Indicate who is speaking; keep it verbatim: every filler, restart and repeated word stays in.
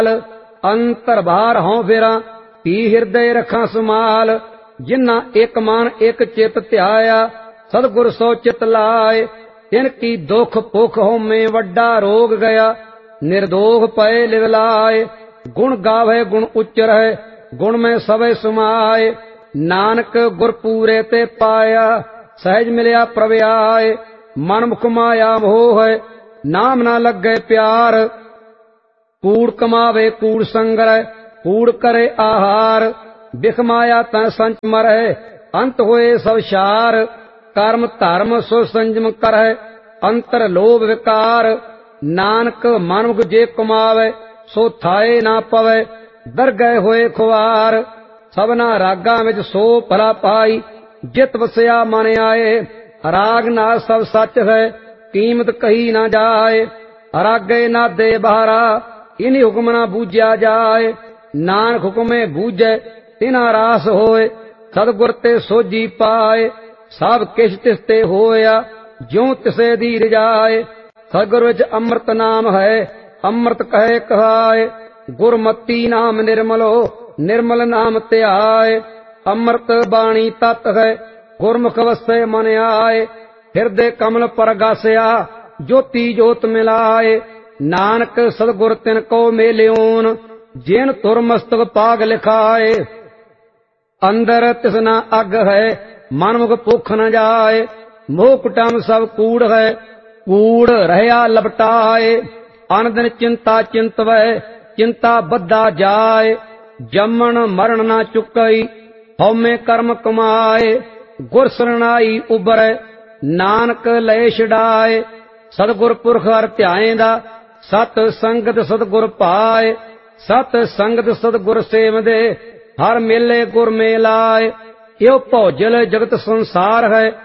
Speaker 1: अंतर बाहर हों फिरां पी हिरदय रखां सुमाल। जिन्ना एक मन एक चित ध्याया सतगुर सो चित लाए। तिनकी दुख भुख होमे वड्डा रोग गया निर्दोष पए लिवलाए। गुण गावे गुण उच्चरहे गुण में सवे सुमाए। नानक गुर पूरे ते पाया सहज मिलिया प्रव्याय। मन मुख माया मोह नाम ना लगे प्यार। कूड़ कमावे कूड़ संग्रह कूड़ करे आहार। बिख माया तै संच मरै अंत होए सब शार। कर्म धर्म सो संजम करੈ अंतर लोभ विकार। नानक मनमुख जे कमावे सो थाए ना पवै दरगह होए खुआर। सबना रागां विच सो भला पाई जित वसिया मन आए। राग ना सब सच है कीमत कही ना जाए। रागे ना दे बहारा इन्हीं हुक्म ना बूझा जाए। नानक हुक्मे बूझे तिना रास होए सतगुर ते सोजी पाए। सब किश तिसते होया ज्यों तिसे धीर जाए। सतगुर विच अमृत नाम है अमृत कहे कहाए। गुरमती नाम निर्मलो निर्मल नाम त्याय। अमृत बाणी तत् है गुरमुख वसे मन आए। हिरदे कमल पर गासया ज्योति जोत मिलाए। नानक सतगुर तिन को मेलियोन जिन तुर मस्तक पाग लिखाए। अंदर तिसना अग है मन मुख भुख न जाए। मोह कुटम सब कूड़ है कूड़ रहया लपटाए। अन दिन चिंता चिंतवै चिंता बद्धा जाए। जमन मरण न चुकई हौमे कर्म कमाए। गुर सरनाई उबरै नानक लय छड़ाए। सतगुर पुरख हर ध्याएंदा सत संगत सतगुर पाए। सत संगत सतगुर सेवदे हर मेले गुर मेलाए। यो भौजल जगत संसार है